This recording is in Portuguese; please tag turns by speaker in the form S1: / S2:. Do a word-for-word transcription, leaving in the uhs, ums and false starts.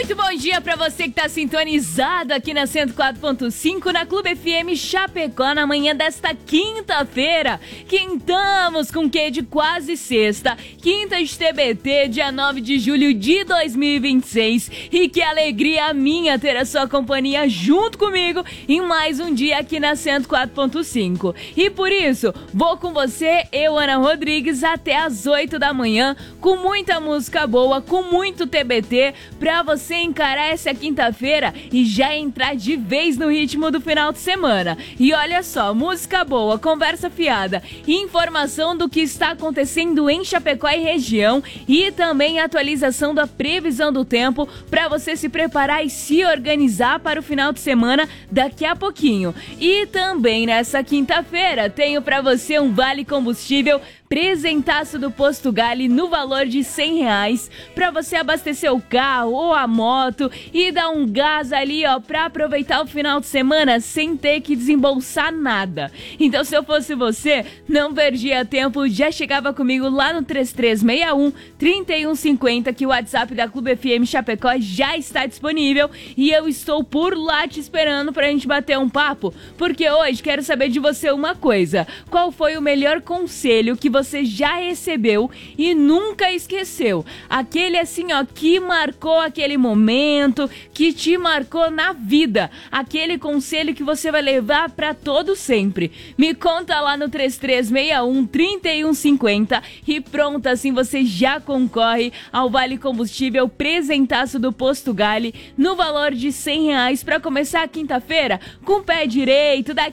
S1: Muito bom dia pra você que tá sintonizado aqui na cento e quatro ponto cinco, na Clube F M Chapecó, na manhã desta quinta-feira. Quintamos com que de quase sexta, quinta de T B T, dia nove de julho de dois mil e vinte e seis. E que alegria minha ter a sua companhia junto comigo em mais um dia aqui na cento e quatro ponto cinco. E por isso, vou com você, eu, Ana Rodrigues, até as oito da manhã, com muita música boa, com muito T B T, pra você encarar essa quinta-feira e já entrar de vez no ritmo do final de semana. E olha só, música boa, conversa fiada, informação do que está acontecendo em Chapecó e região e também atualização da previsão do tempo para você se preparar e se organizar para o final de semana daqui a pouquinho. E também nessa quinta-feira tenho para você um vale combustível presentaço do Posto Gali no valor de cem reais para você abastecer o carro ou a moto e dar um gás ali, ó, para aproveitar o final de semana sem ter que desembolsar nada. Então, se eu fosse você, não perdia tempo, já chegava comigo lá no três três seis um, três um cinco zero, que o WhatsApp da Clube F M Chapecó já está disponível e eu estou por lá te esperando pra gente bater um papo, porque hoje quero saber de você uma coisa: qual foi o melhor conselho que você você já recebeu e nunca esqueceu? Aquele assim, ó, que marcou aquele momento, que te marcou na vida. Aquele conselho que você vai levar pra todo sempre. Me conta lá no três três seis um, três um cinco zero e pronto, assim você já concorre ao vale combustível presentaço do Posto Gali no valor de cem reais pra começar a quinta-feira com o pé direito, daqui